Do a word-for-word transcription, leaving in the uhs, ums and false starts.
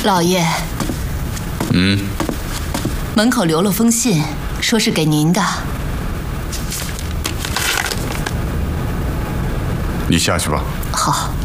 老爷。 嗯。 门口留了封信，说是给您的。 你下去吧。 好。